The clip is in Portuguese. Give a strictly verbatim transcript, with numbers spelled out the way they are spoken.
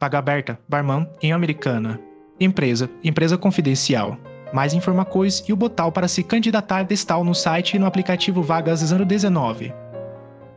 Vaga aberta, barman, em Americana. Empresa, empresa confidencial. Mais informações e o botão para se candidatar destal no site e no aplicativo Vagas zero dezenove.